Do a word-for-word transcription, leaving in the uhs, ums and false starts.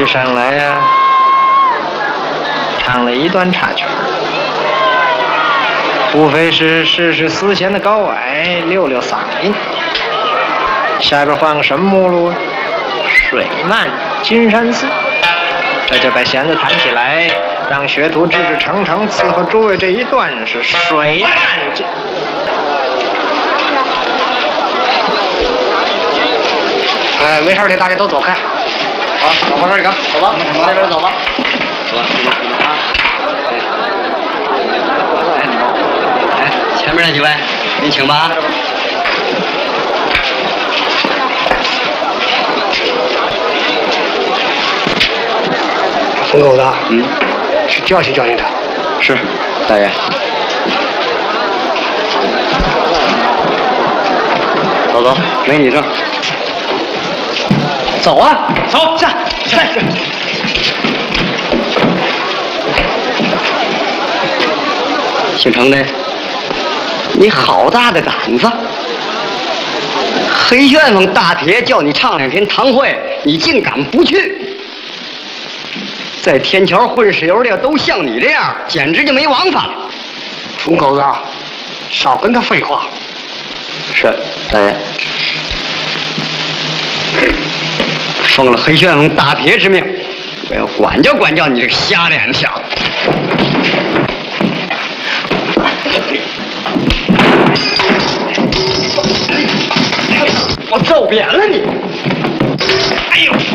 上来呀、啊，唱了一段插曲，无非是试试丝弦的高矮，溜溜嗓音。下边换个什么目录？水漫金山寺。这就把弦子弹起来，让学徒志志诚诚伺候诸位这一段是水漫金。哎，没事的，大家都走开。好，往旁边一个，走吧，往那边走吧。走吧。 哎，前面那几位，您请吧。 疯狗子， 嗯， 去教训教训他。 是，大爷。走走，没你事。走啊，走，下下。姓程的，你好大的胆子！黑旋风大铁叫你唱两天堂会，你竟敢不去？在天桥混石油的都像你这样，简直就没王法。 疯狗子，少跟他废话。 是，大爷。奉了黑旋风大铁之命，我要管教管教你这个瞎脸小子。我揍扁了你！哎呦！